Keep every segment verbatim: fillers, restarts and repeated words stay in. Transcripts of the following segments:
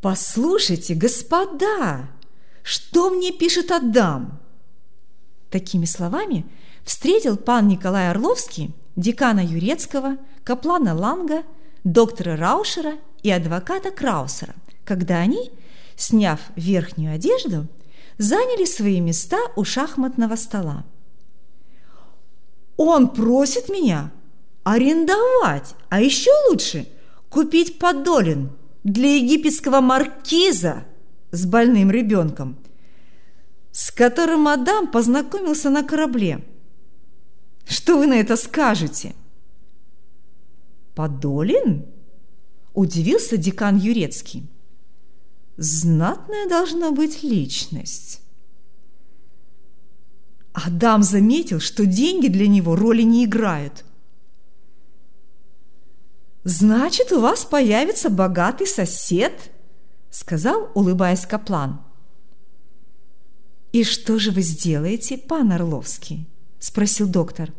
«Послушайте, господа, что мне пишет Адам?» Такими словами встретил пан Николай Орловский декана Юрецкого, каплана Ланга, доктора Раушера и адвоката Краусера, когда они, сняв верхнюю одежду, заняли свои места у шахматного стола. «Он просит меня арендовать, а еще лучше купить подолен для египетского маркиза с больным ребенком, с которым Адам познакомился на корабле. Что вы на это скажете?» «Подолен?» – удивился декан Юрецкий. «Знатная должна быть личность». Адам заметил, что деньги для него роли не играют. «Значит, у вас появится богатый сосед», – сказал, улыбаясь каплан. «И что же вы сделаете, пан Орловский?» – спросил доктор.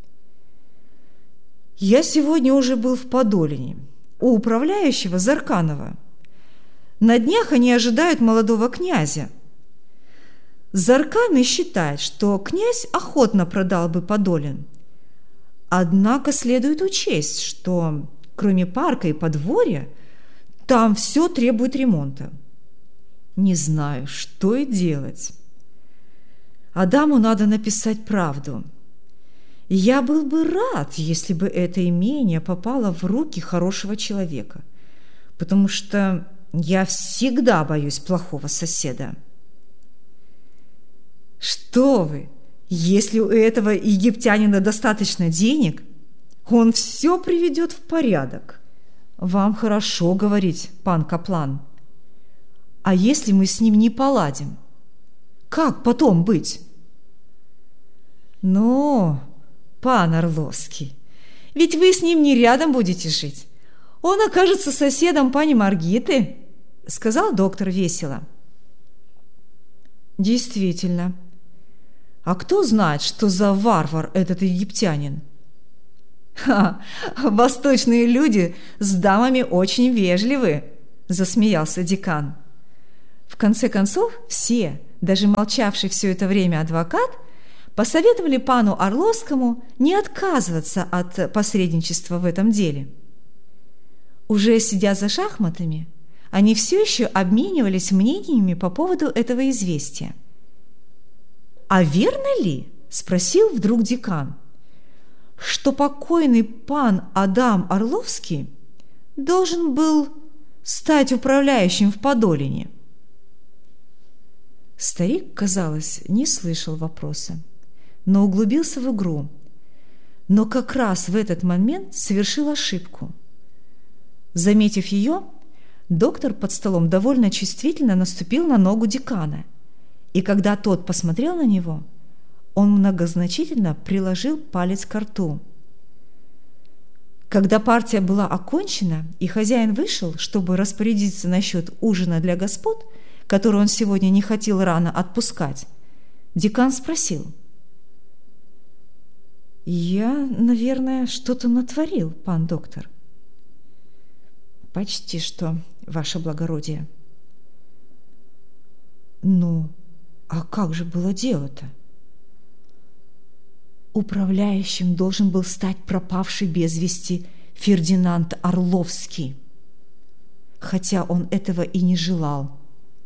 «Я сегодня уже был в Подолине, у управляющего Зарканова. На днях они ожидают молодого князя. Зарканы считает, что князь охотно продал бы Подолин. Однако следует учесть, что кроме парка и подворья, там все требует ремонта. Не знаю, что и делать. Адаму надо написать правду. Я был бы рад, если бы это имение попало в руки хорошего человека, потому что я всегда боюсь плохого соседа». «Что вы! Если у этого египтянина достаточно денег, он все приведет в порядок. Вам хорошо говорить, пан каплан. А если мы с ним не поладим, как потом быть?» «Ну, пан Орловский, ведь вы с ним не рядом будете жить. Он окажется соседом пани Маргиты», — сказал доктор весело. «Действительно. А кто знает, что за варвар этот египтянин?» «Ха, восточные люди с дамами очень вежливы», – засмеялся декан. В конце концов, все, даже молчавший все это время адвокат, посоветовали пану Орловскому не отказываться от посредничества в этом деле. Уже сидя за шахматами, они все еще обменивались мнениями по поводу этого известия. «А верно ли, – спросил вдруг декан, – что покойный пан Адам Орловский должен был стать управляющим в Подолине?» Старик, казалось, не слышал вопроса, но углубился в игру. Но как раз в этот момент совершил ошибку. Заметив ее, доктор под столом довольно чувствительно наступил на ногу декана, и когда тот посмотрел на него, он многозначительно приложил палец к рту. Когда партия была окончена, и хозяин вышел, чтобы распорядиться насчет ужина для господ, который он сегодня не хотел рано отпускать, декан спросил: «Я, наверное, что-то натворил, пан доктор?» «Почти что, ваше благородие». «Ну, а как же было дело-то?» Управляющим должен был стать пропавший без вести Фердинанд Орловский, хотя он этого и не желал.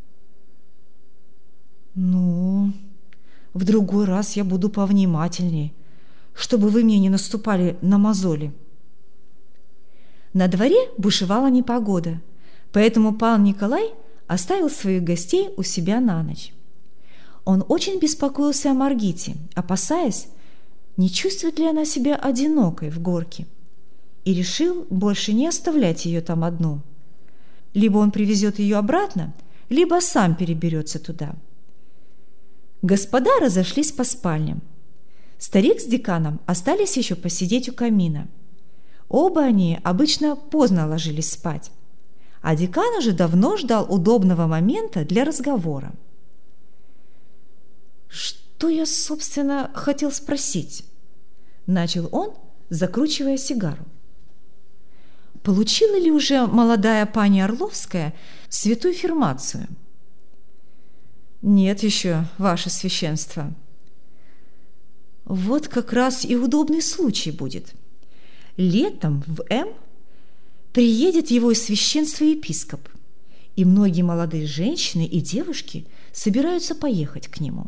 «Ну, в другой раз я буду повнимательней, чтобы вы мне не наступали на мозоли». На дворе бушевала непогода, поэтому пан Николай оставил своих гостей у себя на ночь. Он очень беспокоился о Маргите, опасаясь, не чувствует ли она себя одинокой в горке, и решил больше не оставлять ее там одну. Либо он привезет ее обратно, либо сам переберется туда. Господа разошлись по спальням. Старик с деканом остались еще посидеть у камина. Оба они обычно поздно ложились спать, а декан уже давно ждал удобного момента для разговора. «Что я, собственно, хотел спросить?» – начал он, закручивая сигару. получила ли уже молодая пани Орловская святую фирмацию? Нет еще, ваше священство. Вот как раз и удобный случай будет. Летом в М приедет его священство епископ, и многие молодые женщины и девушки собираются поехать к нему.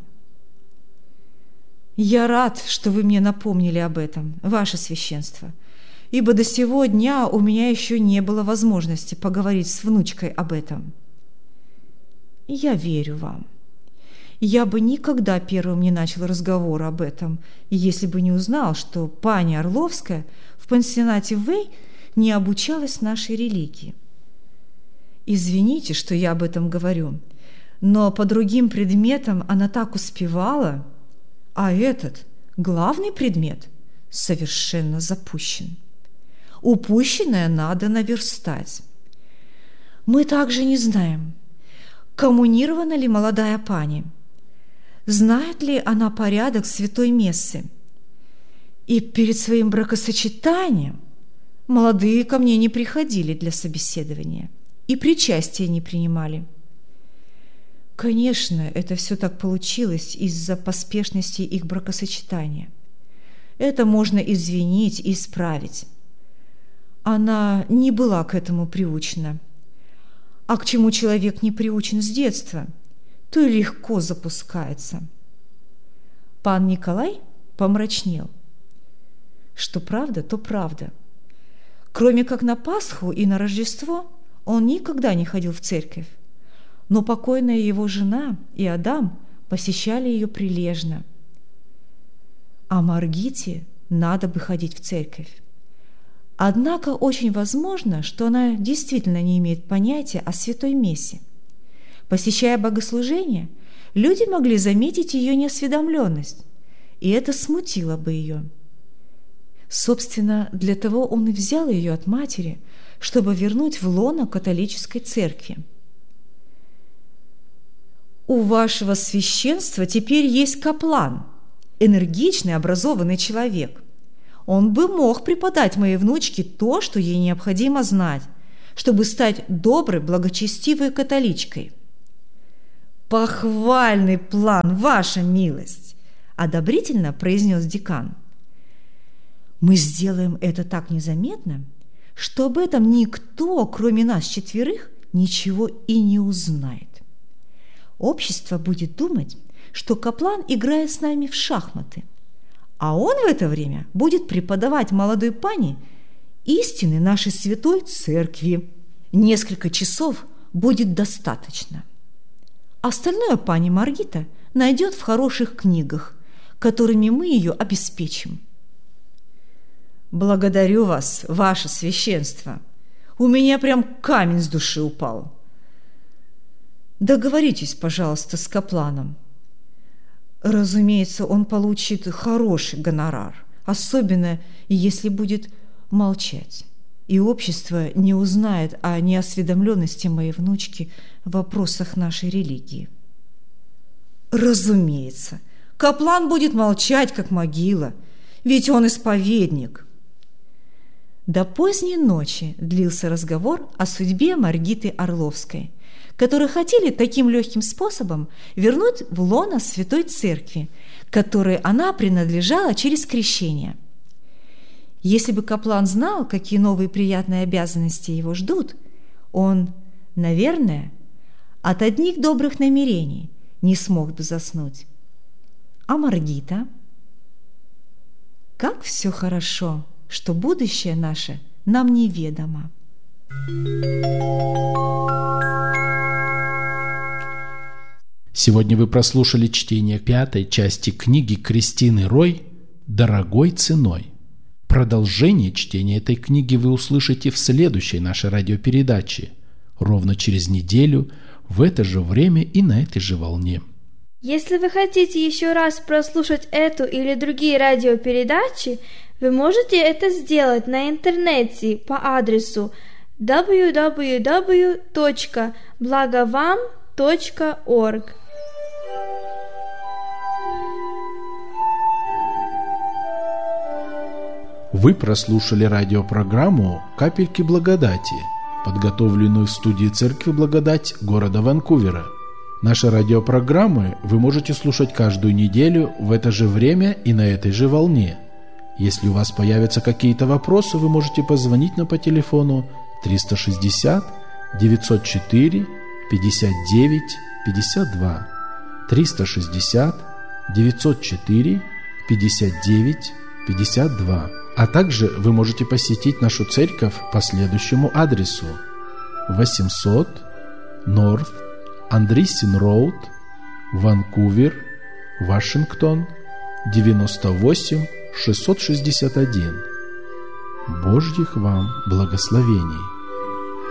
Я рад, что вы мне напомнили об этом, ваше священство, ибо до сего дня у меня еще не было возможности поговорить с внучкой об этом. Я верю вам. Я бы никогда первым не начал разговор об этом, если бы не узнал, что пани Орловская в пансионате Вэй не обучалась нашей религии. Извините, что я об этом говорю, но по другим предметам она так успевала, а этот, главный предмет, совершенно запущен. Упущенное надо наверстать. Мы также не знаем, коммунирована ли молодая пани, знает ли она порядок святой мессы. И перед своим бракосочетанием молодые ко мне не приходили для собеседования и причастия не принимали. Конечно, это все так получилось из-за поспешности их бракосочетания. Это можно извинить и исправить. Она не была к этому приучена. А к чему человек не приучен с детства, то и легко запускается. Пан Николай помрачнел. Что правда, то правда. Кроме как на Пасху и на Рождество он никогда не ходил в церковь, но покойная его жена и Адам посещали ее прилежно. А Маргите надо бы ходить в церковь. Однако очень возможно, что она действительно не имеет понятия о святой мессе. Посещая богослужение, люди могли заметить ее неосведомленность, и это смутило бы ее. Собственно, для того он и взял ее от матери, чтобы вернуть в лоно католической церкви. У вашего священства теперь есть каплан, энергичный, образованный человек. Он бы мог преподать моей внучке то, что ей необходимо знать, чтобы стать доброй, благочестивой католичкой. «Похвальный план, ваша милость!» – одобрительно произнес декан. «Мы сделаем это так незаметно, что об этом никто, кроме нас четверых, ничего и не узнает. Общество будет думать, что каплан играет с нами в шахматы, а он в это время будет преподавать молодой пани истины нашей святой церкви. Несколько часов будет достаточно. Остальное пани Маргита найдет в хороших книгах, которыми мы ее обеспечим». «Благодарю вас, ваше священство. У меня прям камень с души упал. Договоритесь, пожалуйста, с капланом. Разумеется, он получит хороший гонорар, особенно если будет молчать, и общество не узнает о неосведомленности моей внучки в вопросах нашей религии». «Разумеется, каплан будет молчать, как могила, ведь он исповедник». До поздней ночи длился разговор о судьбе Маргиты Орловской, которые хотели таким легким способом вернуть в лоно Святой Церкви, которой она принадлежала через крещение. Если бы каплан знал, какие новые приятные обязанности его ждут, он, наверное, от одних добрых намерений не смог бы заснуть. А Маргита? Как все хорошо, что будущее наше нам неведомо. Сегодня вы прослушали чтение пятой части книги Кристины Рой «Дорогой ценой». Продолжение чтения этой книги вы услышите в следующей нашей радиопередаче, ровно через неделю, в это же время и на этой же волне. Если вы хотите еще раз прослушать эту или другие радиопередачи, вы можете это сделать на интернете по адресу дабл ю дабл ю дабл ю точка благовам точка орг. Вы прослушали радиопрограмму «Капельки благодати», подготовленную в студии Церкви Благодать города Ванкувера. Наши радиопрограммы вы можете слушать каждую неделю в это же время и на этой же волне. Если у вас появятся какие-то вопросы, вы можете позвонить нам по телефону триста шестьдесят девятьсот четыре пятьдесят девять пятьдесят два, триста шестьдесят девятьсот четыре пятьдесят девять пятьдесят два. А также вы можете посетить нашу церковь по следующему адресу: восемьсот North Andreessen Road, Ванкувер, Вашингтон, девяносто восемь шестьсот шестьдесят один. Божьих вам благословений!